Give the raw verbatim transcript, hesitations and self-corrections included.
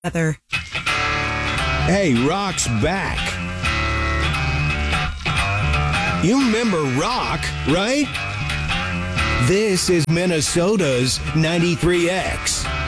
together. Hey, Rock's back. You remember Rock, right? This is Minnesota's ninety-three X.